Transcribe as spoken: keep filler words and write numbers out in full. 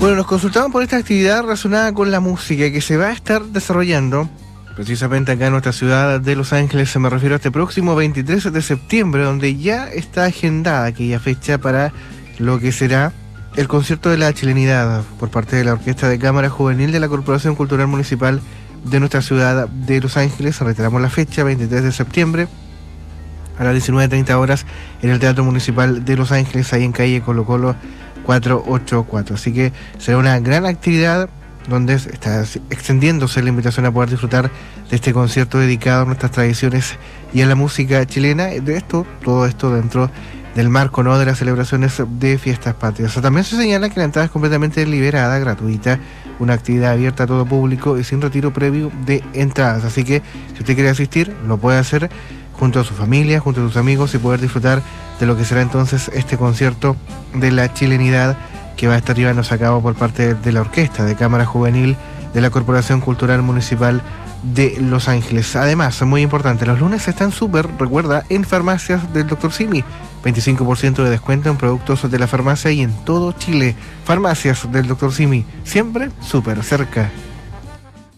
Bueno, nos consultaban por esta actividad relacionada con la música que se va a estar desarrollando precisamente acá en nuestra ciudad de Los Ángeles. Me refiero a este próximo veintitrés de septiembre, donde ya está agendada aquella fecha para lo que será el concierto de la chilenidad por parte de la Orquesta de Cámara Juvenil de la Corporación Cultural Municipal de nuestra ciudad de Los Ángeles. Reiteramos la fecha, veintitrés de septiembre, a las diecinueve treinta horas, en el Teatro Municipal de Los Ángeles, ahí en calle Colo Colo cuatrocientos ochenta y cuatro. Así que será una gran actividad donde está extendiéndose la invitación a poder disfrutar de este concierto dedicado a nuestras tradiciones y a la música chilena. De esto, todo esto dentro del marco, ¿no?, de las celebraciones de fiestas patrias. También se señala que la entrada es completamente liberada, gratuita, una actividad abierta a todo público y sin retiro previo de entradas. Así que si usted quiere asistir, lo puede hacer junto a su familia, junto a sus amigos, y poder disfrutar de lo que será entonces este concierto de la chilenidad que va a estar llevándose a cabo por parte de la Orquesta de Cámara Juvenil de la Corporación Cultural Municipal de Los Ángeles. Además, muy importante, los lunes están súper, recuerda, en farmacias del doctor Simi. veinticinco por ciento de descuento en productos de la farmacia y en todo Chile. Farmacias del doctor Simi, siempre súper cerca